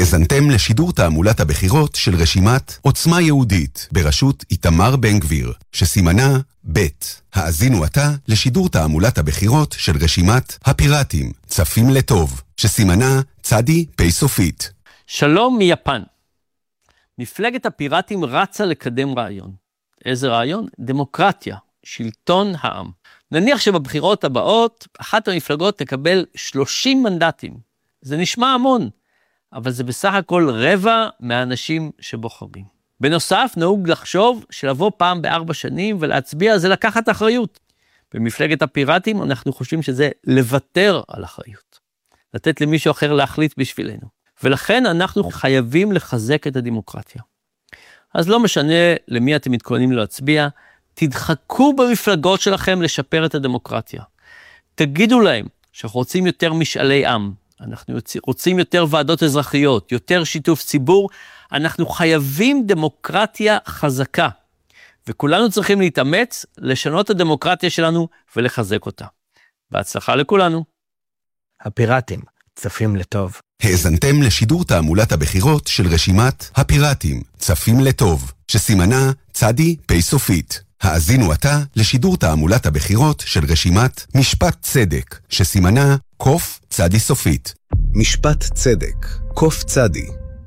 האזנתם לשידור תעמולת הבחירות של רשימת עוצמה יהודית בראשות איתמר בן גביר, שסימנה ב'. האזינו עתה לשידור תעמולת הבחירות של רשימת הפיראטים, צפים לטוב, שסימנה צדי פי סופית. שלום מיפן. מפלגת הפיראטים רצה לקדם רעיון. איזה רעיון? דמוקרטיה, שלטון העם. נניח שבבחירות הבאות, אחת המפלגות תקבל 30 מנדטים. זה נשמע המון, אבל זה בסך הכל רבע מהאנשים שבוחרים. בנוסף, נהוג לחשוב שלבוא פעם ב4 שנים ולהצביע זה לקחת אחריות. במפלגת הפיראטים אנחנו חושבים שזה לוותר על אחריות. לתת למישהו אחר להחליט בשבילנו. ולכן אנחנו חייבים לחזק את הדמוקרטיה. אז לא משנה למי אתם מתכוננים להצביע, תדחקו במפלגות שלכם לשפר את הדמוקרטיה. תגידו להם שאנחנו רוצים יותר משאלי עם, אנחנו רוצים יותר ועדות אזרחיות, יותר שיתוף ציבור, אנחנו חייבים דמוקרטיה חזקה, וכולנו צריכים להתאמץ, לשנות את הדמוקרטיה שלנו ולחזק אותה. בהצלחה לכולנו. הפיראטים, צפים לטוב. האזנתם לשידור תעמולת הבחירות של רשימת הפיראטים, צפים לטוב, שסימנה צדי פי סופית. האזינו עתה לשידור תעמולת הבחירות של רשימת משפט צדק, שסימנה קוף צדי סופית. משפט צדק, קוף צדי.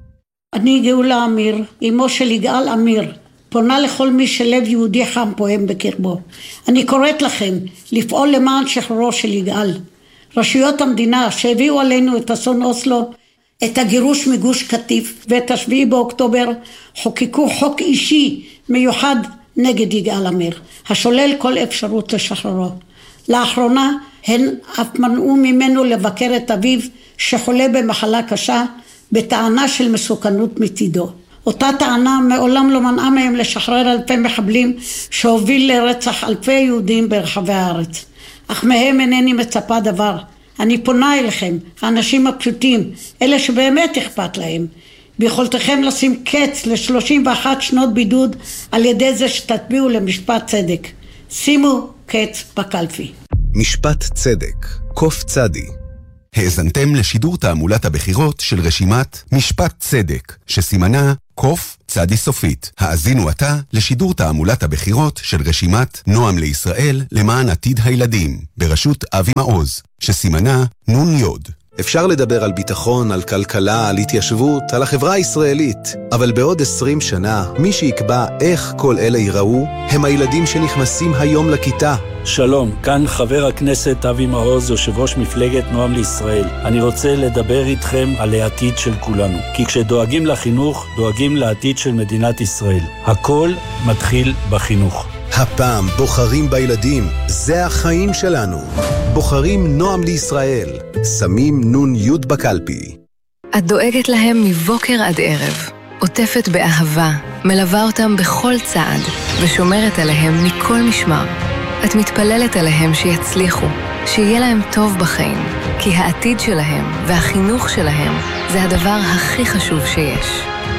אני גאולה אמיר, אמו של יגאל אמיר, פונה לכל מי שלב יהודי חם פועם בקרבו. אני קוראת לכם לפעול למען שחרורו של יגאל. רשויות המדינה שהביאו עלינו את אסון אוסלו, את הגירוש מגוש קטיף ואת 7 באוקטובר, חוקקו חוק אישי מיוחד נגד יגאל אמיר, השולל כל אפשרות לשחררו. לאחרונה הן אף מנעו ממנו לבקר את אביו שחולה במחלה קשה, בטענה של מסוכנות מצידו. אותה טענה מעולם לא מנעה מהם לשחרר אלפי מחבלים שהוביל לרצח אלפי יהודים ברחבי הארץ. אך מהם אינני מצפה דבר. אני פונה אליכם, האנשים הפשוטים, אלה שבאמת אכפת להם. ביכולתכם לשים קץ ל31 שנות בידוד על ידי זה שתטביעו למשפט צדק. שימו קץ בקלפי. משפט צדק, קוף צדי. האזנתם לשידור תעמולת הבחירות של רשימת משפט צדק, שסימנה קוף צדי סופית. האזינו עתה לשידור תעמולת הבחירות של רשימת נועם לישראל למען עתיד הילדים, בראשות אבי מעוז, שסימנה נון יוד. אפשר לדבר על ביטחון, על כלכלה, על התיישבות, על החברה הישראלית, אבל בעוד 20 שנה, מי שיקבע איך כל אלה ייראו, הם הילדים שנכנסים היום לכיתה. שלום, כאן חבר הכנסת אבי מעוז, יושב ראש מפלגת נועם לישראל. אני רוצה לדבר איתכם על העתיד של כולנו, כי כשדואגים לחינוך, דואגים לעתיד של מדינת ישראל. הכל מתחיל בחינוך. הפעם בוחרים בילדים, זה החיים שלנו. בוחרים נועם לישראל, שמים נון יוד בקלפי. את דואגת להם מבוקר עד ערב, עוטפת באהבה, מלווה אותם בכל צעד, ושומרת עליהם מכל משמר. את מתפללת עליהם שיצליחו, שיהיה להם טוב בחיים, כי העתיד שלהם והחינוך שלהם זה הדבר הכי חשוב שיש.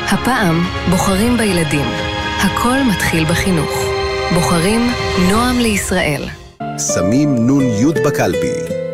הפעם בוחרים בילדים, הכל מתחיל בחינוך. בוחרים נועם לישראל. שמים נון יוד בקלפי.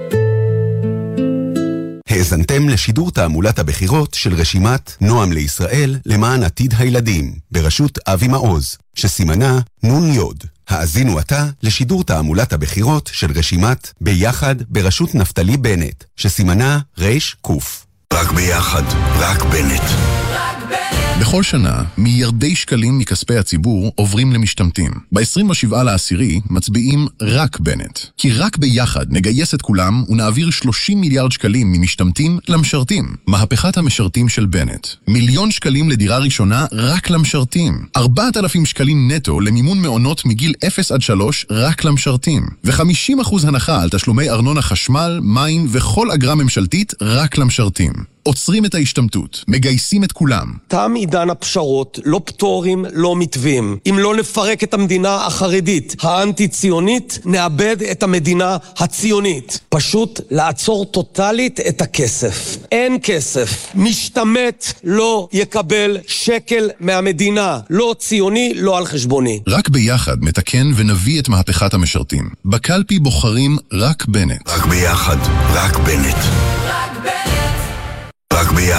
האזנתם לשידור תעמולת הבחירות של רשימת נועם לישראל למען עתיד הילדים, בראשות אבי מעוז, שסימנה נון יוד. האזינו עתה לשידור תעמולת הבחירות של רשימת ביחד בראשות נפתלי בנט, שסימנה רש קוף. רק ביחד, רק בנט. בכל שנה, מיליארדי שקלים מכספי הציבור עוברים למשתמטים. ב-27/10 מצביעים רק בנט. כי רק ביחד נגייס את כולם ונעביר 30 מיליארד שקלים ממשתמטים למשרתים. מהפכת המשרתים של בנט. 1,000,000 שקלים לדירה ראשונה רק למשרתים. 4,000 שקלים נטו למימון מעונות מגיל 0 עד 3 רק למשרתים. ו50% הנחה על תשלומי ארנונה חשמל, מים וכל אגרה ממשלתית רק למשרתים. עוצרים את ההשתמטות, מגייסים את כולם. תם עידן הפשרות, לא פטורים, לא מתווים. אם לא נפרק את המדינה החרדית, האנטי-ציונית, נאבד את המדינה הציונית. פשוט לעצור טוטלית את הכסף. אין כסף. משתמט לא יקבל שקל מהמדינה. לא ציוני, לא על חשבוני. רק ביחד מתקן ונביא את מהפכת המשרתים. בקלפי בוחרים רק בנט. רק ביחד, רק בנט. רק ביחד.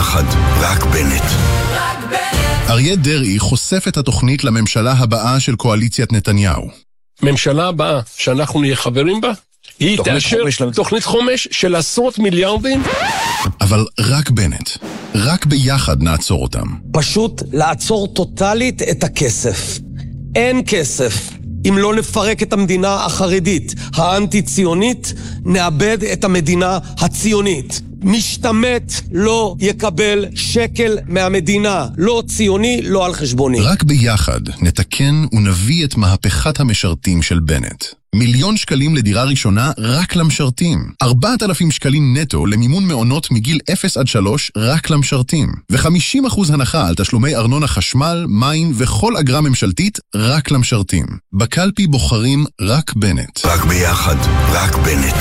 ביחד, רק בנט. אריה דרעי חושף את התוכנית לממשלה הבאה של קואליציית נתניהו. ממשלה הבאה שאנחנו נהיה חברים בה, היא תאשר תוכנית חומש של עשרות מיליארדים. אבל רק בנט, רק ביחד נעצור אותם. פשוט לעצור טוטלית את הכסף. אין כסף. אם לא נפרק את המדינה החרדית, האנטי-ציונית, נאבד את המדינה הציונית. משתמט לא יקבל שקל מהמדינה, לא ציוני, לא על חשבוני. רק ביחד נתקן ונביא את מהפכת המשרתים של בנט. 1,000,000 שקלים לדירה ראשונה רק למשרתים. 4,000 שקלים נטו למימון מעונות מגיל 0 עד 3 רק למשרתים. ו50% הנחה על תשלומי ארנונה חשמל, מים וכל אגרה ממשלתית רק למשרתים. בקלפי בוחרים רק בנט. רק ביחד, רק בנט.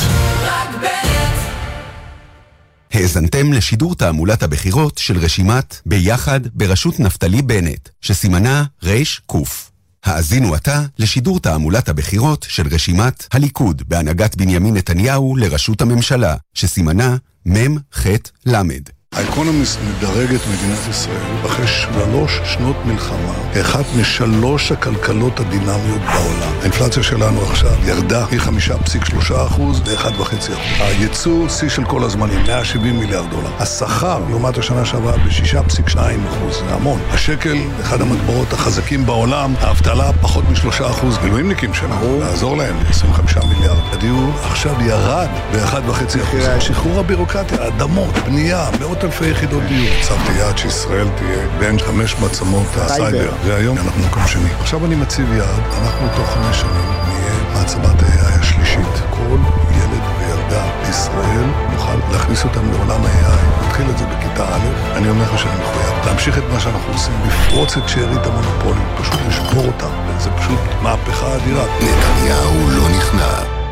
האזנתם לשידור תעמולת הבחירות של רשימת ביחד בראשות נפתלי בנט, שסימנה רש קוף. האזינו עתה לשידור תעמולת הבחירות של רשימת הליכוד בהנהגת בנימין נתניהו לראשות הממשלה, שסימנה מם חט למד. האקונומיסט מדרג את מדינת ישראל אחרי 3 שנות מלחמה, אחת מ3 הכלכלות הדינמיות בעולם. האינפלציה שלנו עכשיו ירדה מ5.3% ל1.5%. הייצוא שיא של כל הזמנים, $170 מיליארד. השכר לעומת השנה שעברה ב6.2%, זה המון. השקל, אחד המטבעות החזקים בעולם, האבטלה פחות מ3%. מילואימניקים שלנו, לעזור להם, 25 מיליארד. הדיור עכשיו ירד ב1.5%. שחרור הבירוקרטיה, האדמות, בנייה, מאות אלפי יחידות דיור. הצבתי יעד שישראל תהיה בין 5 מעצמות הסייבר, והיום אנחנו מקום שני. עכשיו אני מציב יעד, אנחנו תוך 5 שנים נהיה מעצמת ה-AI השלישית. כל ילד וילדה בישראל נוכל להכניס אותם לעולם ה-AI. נתחיל את זה בכיתה א', אני אומר לך שאני מחויב להמשיך את מה שאנחנו עושים, לפרוץ את שארית המונופולים, פשוט לשבור אותם. זה פשוט מהפכה אדירה. נתניהו לא נכנע.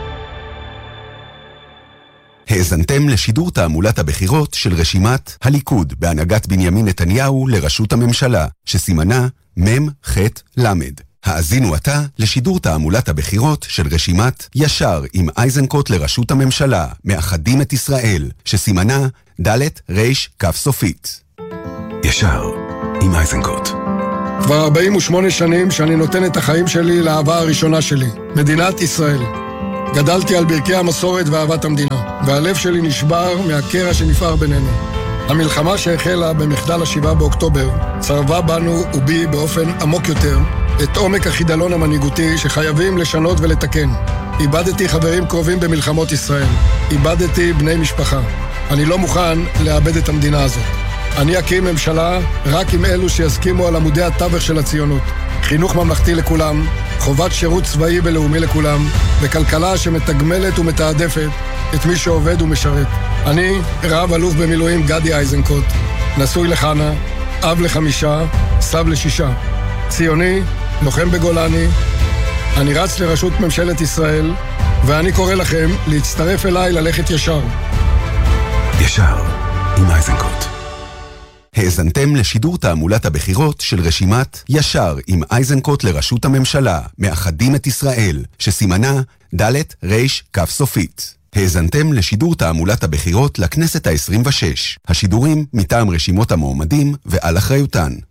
האזנתם לשידור תעמולת הבחירות של רשימת הליכוד בהנהגת בנימין נתניהו לראשות הממשלה, שסימנה מם חט למד. האזינו עתה לשידור תעמולת הבחירות של רשימת ישר עם אייזנקוט לראשות הממשלה, מאחדים את ישראל, שסימנה ד' ר' כף סופית. ישר עם אייזנקוט. כבר 48 שנים שאני נותן את החיים שלי לאהבה הראשונה שלי, מדינת ישראל. גדלתי על ברכי המסורת ואהבת המדינה, והלב שלי נשבר מהקרע שנפער בינינו. המלחמה שהחלה במחדל 7 באוקטובר צרבה בנו ובי באופן עמוק יותר את עומק החידלון המנהיגותי שחייבים לשנות ולתקן. איבדתי חברים קרובים במלחמות ישראל. איבדתי בני משפחה. אני לא מוכן לאבד את המדינה הזאת. אני אקים ממשלה רק עם אלו שיסכימו על עמודי התווך של הציונות. חינוך ממלכתי לכולם, חובת שירות צבאי ולאומי לכולם, וכלכלה שמתגמלת ומתעדפת את מי שעובד ומשרת. אני רב אלוף במילואים גדי אייזנקוט, נשוי לחנה, אב ל5, סב ל6. ציוני, לוחם בגולני, אני רץ לראשות ממשלת ישראל, ואני קורא לכם להצטרף אליי ללכת ישר. ישר עם אייזנקוט. האזנתם לשידור תעמולת הבחירות של רשימת ישר עם אייזנקוט לראשות הממשלה, מאחדים את ישראל, שסימנה ד' ר' כף סופית. האזנתם לשידור תעמולת הבחירות לכנסת ה-26. השידורים מטעם רשימות המועמדים ועל אחריותן.